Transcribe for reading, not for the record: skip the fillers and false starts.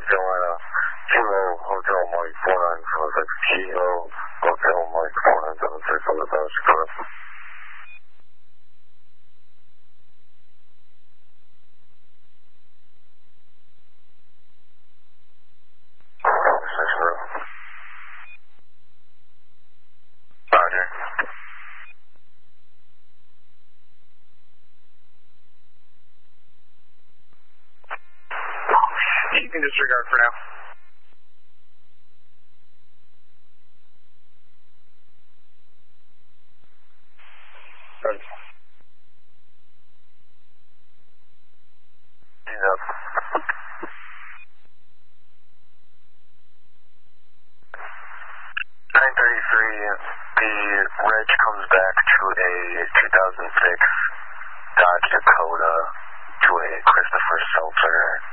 North Carolina, Kilo Hotel Mike 4976, Kilo Hotel Mike 4976 on the Dallas Dakota. Roger. You can disregard for now. Roger. He's up. 933, the reg comes back to a 2006 Dodge Dakota to a Christopher Seltzer